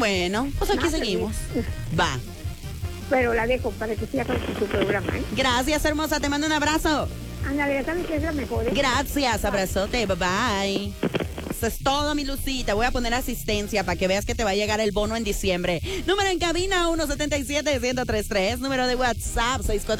Bueno, pues aquí seguimos. Va. Pero la dejo para que siga con su programa, ¿eh? Gracias, hermosa. Te mando un abrazo. Ándale, ya sabes que es la mejor, ¿eh? Gracias, abrazote. Bye bye. Eso es todo, mi Lucita. Voy a poner asistencia para que veas que te va a llegar el bono en diciembre. Número en cabina 177-1033. Número de WhatsApp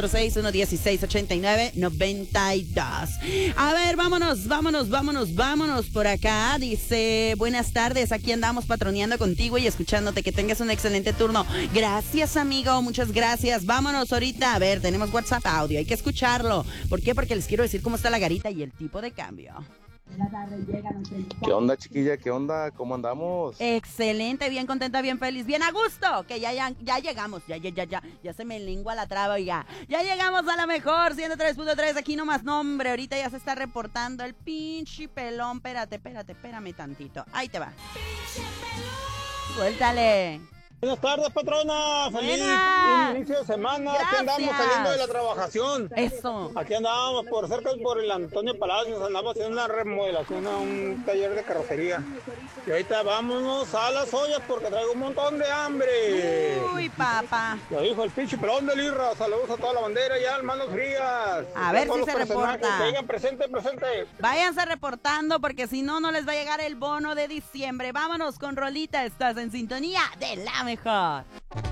646-116-89-92. A ver, vámonos por acá. Dice, buenas tardes. Aquí andamos patroneando contigo y escuchándote. Que tengas un excelente turno. Gracias, amigo. Muchas gracias. Vámonos ahorita. A ver, tenemos WhatsApp audio. Hay que escucharlo. ¿Por qué? Porque les quiero decir cómo está la garita y el tipo de cambio. ¿Qué onda, chiquilla? ¿Qué onda? ¿Cómo andamos? Excelente, bien contenta, bien feliz, bien a gusto, que ya llegamos, ya se me lengua la traba, oiga. Ya llegamos a la mejor, 103.3, aquí nomás, nombre, ahorita ya se está reportando el pinche pelón, espérame tantito, ahí te va. Suéltale. Buenas tardes, patrona. Feliz inicio de semana. Gracias. Aquí andamos saliendo de la trabajación. Eso. Aquí andamos por el Antonio Palacios. Andamos haciendo una remodelación a un taller de carrocería. Y ahorita vámonos a las ollas porque traigo un montón de hambre. Uy, papá. Lo dijo el pinche pelón del Irra. Saludos a toda la bandera y al Manos Frías. A ver si se reporta. Que digan presente. Váyanse reportando porque si no, no les va a llegar el bono de diciembre. Vámonos con rolita. Estás en sintonía de la mejor.